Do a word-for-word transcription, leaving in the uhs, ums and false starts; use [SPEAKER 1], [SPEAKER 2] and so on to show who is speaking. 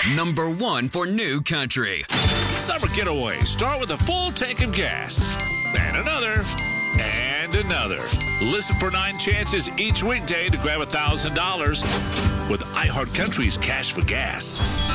[SPEAKER 1] Number one for New Country.
[SPEAKER 2] Summer getaways start with a full tank of gas. And another. And another. Listen for nine chances each weekday to grab one thousand dollars with iHeartCountry's Cash for Gas.